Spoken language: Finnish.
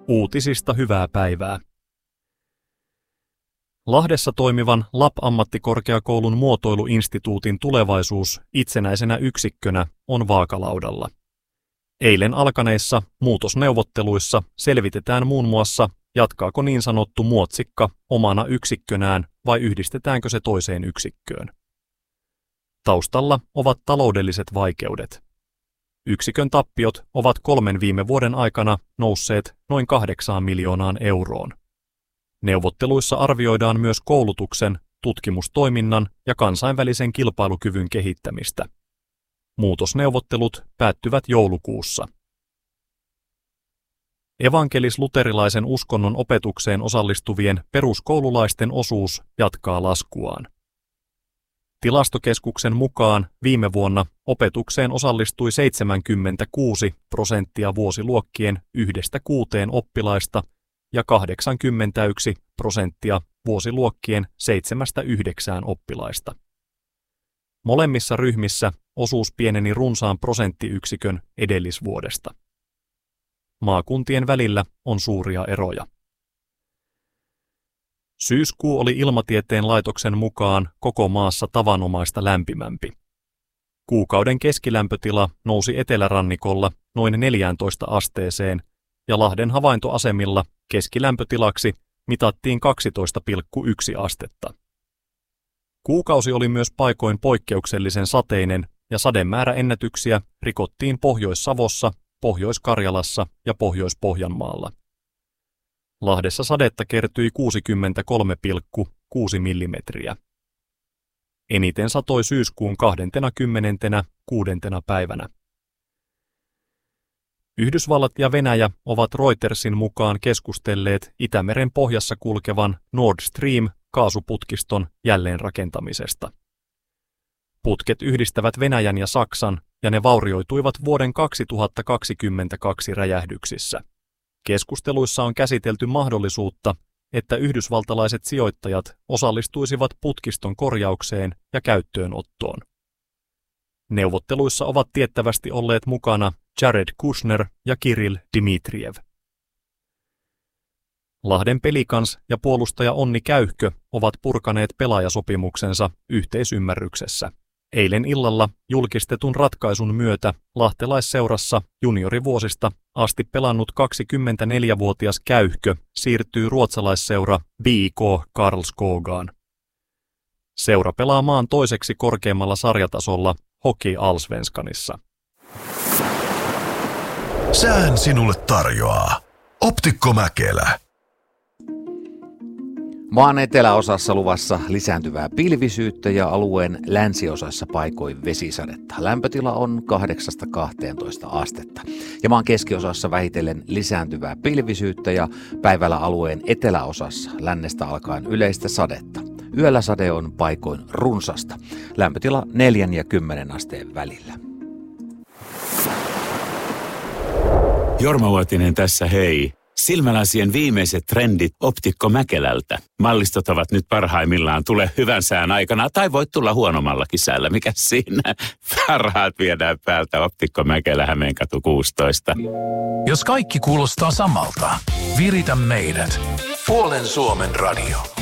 Uutisista hyvää päivää. Lahdessa toimivan LAP-ammattikorkeakoulun muotoiluinstituutin tulevaisuus itsenäisenä yksikkönä on vaakalaudalla. Eilen alkaneissa muutosneuvotteluissa selvitetään muun muassa, jatkaako niin sanottu muotsikka omana yksikkönään vai yhdistetäänkö se toiseen yksikköön. Taustalla ovat taloudelliset vaikeudet. Yksikön tappiot ovat 3 viime vuoden aikana nousseet noin 8 miljoonaan euroon. Neuvotteluissa arvioidaan myös koulutuksen, tutkimustoiminnan ja kansainvälisen kilpailukyvyn kehittämistä. Muutosneuvottelut päättyvät joulukuussa. Evankelis-luterilaisen uskonnon opetukseen osallistuvien peruskoululaisten osuus jatkaa laskuaan. Tilastokeskuksen mukaan viime vuonna opetukseen osallistui 76% vuosiluokkien 1–6 oppilaista ja 81% vuosiluokkien 7–9 oppilaista. Molemmissa ryhmissä osuus pieneni runsaan prosenttiyksikön edellisvuodesta. Maakuntien välillä on suuria eroja. Syyskuu oli Ilmatieteen laitoksen mukaan koko maassa tavanomaista lämpimämpi. Kuukauden keskilämpötila nousi etelärannikolla noin 14 asteeseen ja Lahden havaintoasemilla keskilämpötilaksi mitattiin 12,1 astetta. Kuukausi oli myös paikoin poikkeuksellisen sateinen ja sademääräennätyksiä rikottiin Pohjois-Savossa, Pohjois-Karjalassa ja Pohjois-Pohjanmaalla. Lahdessa sadetta kertyi 63,6 millimetriä. Eniten satoi syyskuun 26. päivänä. Yhdysvallat ja Venäjä ovat Reutersin mukaan keskustelleet Itämeren pohjassa kulkevan Nord Stream-kaasuputkiston jälleenrakentamisesta. Putket yhdistävät Venäjän ja Saksan ja ne vaurioituivat vuoden 2022 räjähdyksissä. Keskusteluissa on käsitelty mahdollisuutta, että yhdysvaltalaiset sijoittajat osallistuisivat putkiston korjaukseen ja käyttöönottoon. Neuvotteluissa ovat tiettävästi olleet mukana Jared Kushner ja Kirill Dmitrijev. Lahden Pelikans ja puolustaja Onni Käyhkö ovat purkaneet pelaajasopimuksensa yhteisymmärryksessä. Eilen illalla julkistetun ratkaisun myötä lahtelaisseurassa juniorivuosista asti pelannut 24-vuotias Käyhkö siirtyy ruotsalaisseura BIK Karlskogaan. Seura pelaa maan toiseksi korkeimmalla sarjatasolla Hockey Allsvenskanissa. Sään sinulle tarjoaa Optikko Mäkelä. Maan eteläosassa luvassa lisääntyvää pilvisyyttä ja alueen länsiosassa paikoin vesisadetta. Lämpötila on 8–12 astetta. Ja maan keskiosassa vähitellen lisääntyvää pilvisyyttä ja päivällä alueen eteläosassa lännestä alkaen yleistä sadetta. Yöllä sade on paikoin runsasta. Lämpötila 4 ja 10 asteen välillä. Jorma Uotinen tässä, hei. Silmälasien viimeiset trendit Optikko Mäkelältä. Mallistot ovat nyt parhaimmillaan. Tule hyvän sään aikana tai voit tulla huonommallakin säällä. Mikä siinä? Parhaat viedään päältä. Optikko Mäkelä, Hämeenkatu 16. Jos kaikki kuulostaa samalta, viritä meidät. Puolen Suomen radio.